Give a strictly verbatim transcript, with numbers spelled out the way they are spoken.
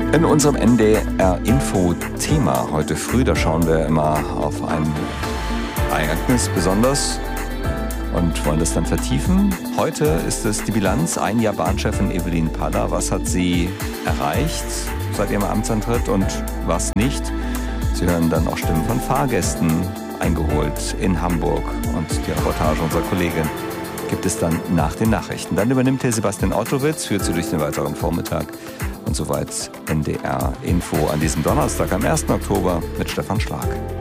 In unserem N D R-Info-Thema heute früh, da schauen wir immer auf ein Ereignis besonders und wollen das dann vertiefen. Heute ist es die Bilanz, ein Jahr Bahnchefin Evelyn Paller. Was hat sie erreicht seit ihrem Amtsantritt und was nicht? Sie hören dann auch Stimmen von Fahrgästen eingeholt in Hamburg und die Reportage unserer Kollegin gibt es dann nach den Nachrichten. Dann übernimmt Herr Sebastian Ottowitz, führt Sie durch den weiteren Vormittag. Und soweit N D R Info an diesem Donnerstag am ersten Oktober mit Stefan Schlag.